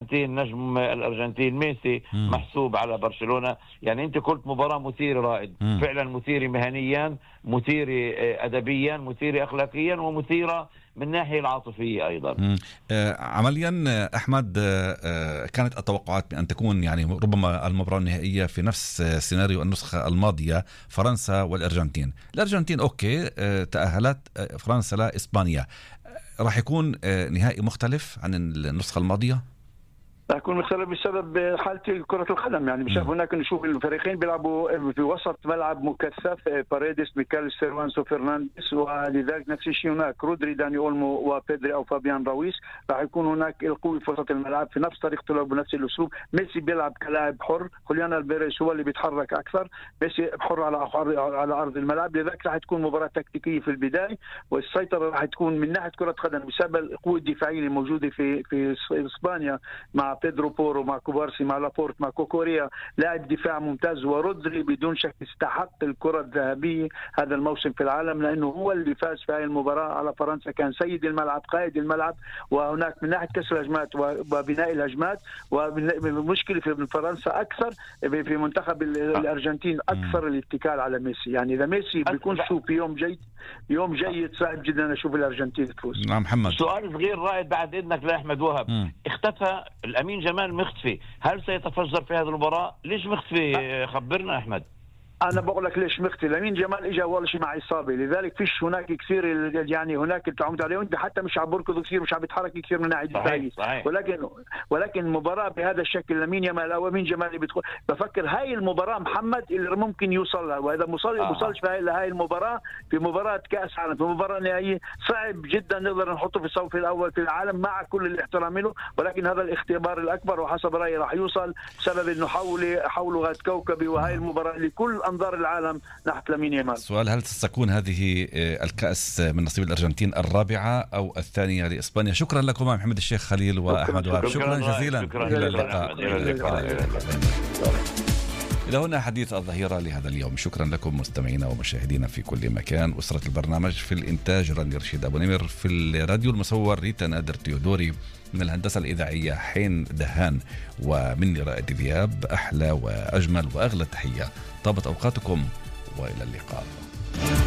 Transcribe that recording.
الأرجنتين، نجم الأرجنتين ميسي محسوب على برشلونة. يعني أنت قلت مباراة مثيرة رائد، فعلا مثيرة مهنيا، مثيرة أدبيا، مثيرة أخلاقيا، ومثيرة من ناحية العاطفية أيضا. عمليا أحمد، كانت التوقعات بأن تكون يعني ربما المباراة النهائية في نفس سيناريو النسخة الماضية، فرنسا والأرجنتين. الأرجنتين أوكي تأهلت، فرنسا لا، إسبانيا. راح يكون نهائي مختلف عن النسخة الماضية؟ راح يكون مختلف بسبب حالة كرة القدم. يعني بسبب هناك نشوف الفريقين بيلعبوا في وسط ملعب مكثف، باريديس، ميكاليستر، وانسو فرنانديز، ولذلك نفس الشيء هناك رودري، داني اولمو، وبيدري او فابيان راويس. راح يكون هناك القوي في وسط الملعب في نفس طريقة لعب بنفس الاسلوب. ميسي بيلعب كلاعب حر، خوليان البيريز هو اللي بيتحرك اكثر، ميسي حر على ارض الملعب. لذلك راح تكون مباراة تكتيكية في البداية، والسيطرة راح تكون من ناحية كرة قدم بسبب القوة الدفاعية الموجودة في اسبانيا مع بيدرو بورو، مع كوبارسي، مع لابورت، مع كوكوريا، لاعب دفاع ممتاز. ورودري بدون شك استحق الكرة الذهبية هذا الموسم في العالم، لأنه هو اللي فاز في هذه المباراة على فرنسا، كان سيد الملعب، قائد الملعب. وهناك من ناحية كسر الهجمات وبناء الهجمات، والمشكلة في فرنسا أكثر في منتخب الأرجنتين أكثر الاتكال على ميسي. يعني إذا ميسي بيكون شوف يوم جيد صعب جدا أشوف الأرجنتين تفوز. نعم محمد. سؤال صغير رائد بعد إذنك لأحمد وهب. اختفى الأمين جمال مختفي، هل سيتفجر في هذه المباراة؟ ليش مختفي؟ خبرنا أحمد. انا بقول لك ليش مختفي. لامين جمال اجى اول شيء مع اصابه، لذلك فيش هناك كثير، يعني هناك التعامل عليه، وانت حتى مش عم بركض كثير، مش عم بيتحرك كثير من ناحيه دفاعيه. ولكن المباراه بهذا الشكل، لامين جمال او امين جمال اللي بيدخل، بفكر هاي المباراه محمد اللي ممكن يوصل لها. واذا وصلش في هاي المباراه، في مباراه كاس عالم، في مباراه نهائيه، صعب جدا نقدر نحطه في الصف الاول في العالم مع كل الاحترام له. ولكن هذا الاختبار الاكبر، وحسب رايي راح يوصل بسبب انه حولوا غاد كوكبي، وهاي المباراه لكل أنظار العالم نحو لامين يامال. سؤال: هل ستكون هذه الكأس من نصيب الأرجنتين الرابعة أو الثانية لإسبانيا؟ شكرا لكم محمد الشيخ خليل وأحمد وهاب، شكرا جزيلا. إلى اللقاء. إلى هنا حديث الظهيرة لهذا اليوم. شكرا لكم مستمعينا ومشاهدينا في كل مكان. أسرة البرنامج في الإنتاج راني رشيد أبو نمر، في الراديو المصور ريتا نادر تيودوري، من الهندسة الإذاعية حين دهان، ومني رائد ذياب. أحلى وأجمل وأغلى تحية، طابت أوقاتكم وإلى اللقاء.